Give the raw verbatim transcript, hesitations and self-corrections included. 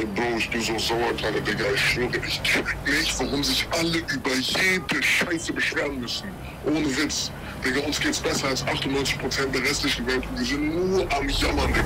Ey, Bro, ich bin so sauer gerade, Digga. Ich schwöre, ich check nicht, warum sich alle über jede Scheiße beschweren müssen. Ohne Witz. Digga, uns geht's besser als achtundneunzig Prozent der restlichen Welt und wir sind nur am Jammern, Digga.